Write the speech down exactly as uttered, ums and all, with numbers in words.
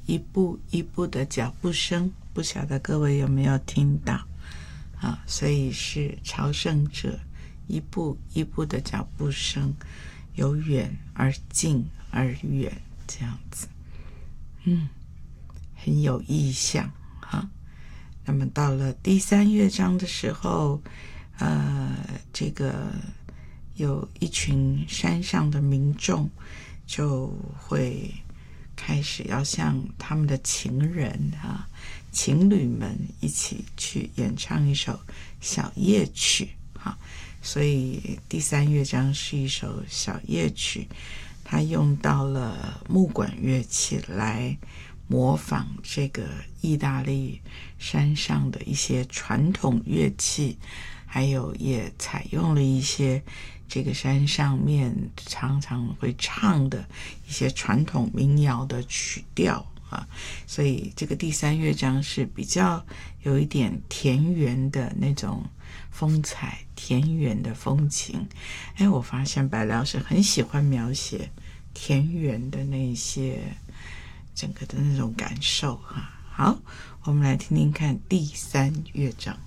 一步一步的脚步声，不晓得各位有没有听到啊？所以是朝圣者一步一步的脚步声，由远而近而远，这样子，嗯，很有意象啊。那么到了第三乐章的时候，呃，这个有一群山上的民众就会开始要向他们的情人啊、情侣们一起去演唱一首小夜曲啊，所以第三乐章是一首小夜曲，它用到了木管乐器来模仿这个意大利山上的一些传统乐器，还有也采用了一些这个山上面常常会唱的一些传统民谣的曲调啊，所以这个第三乐章是比较有一点田园的那种风采，田园的风情。哎，我发现白老师很喜欢描写田园的那些整个的那种感受哈、啊。好，我们来听听看第三乐章。